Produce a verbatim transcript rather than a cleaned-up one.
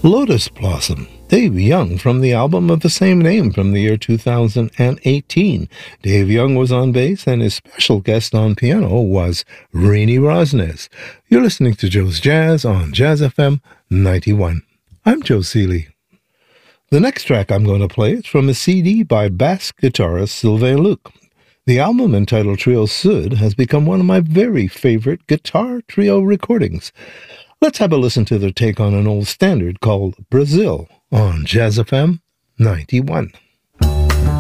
Lotus Blossom, Dave Young from the album of the same name from the year two thousand eighteen. Dave Young was on bass and his special guest on piano was Rini Rosnes. You're listening to Joe's Jazz on Jazz F M ninety-one. I'm Joe Seeley. The next track I'm going to play is from a C D by bass guitarist Sylvain Luc. The album, entitled Trio Sud, has become one of my very favorite guitar trio recordings. Let's have a listen to their take on an old standard called Brazil on Jazz F M ninety-one.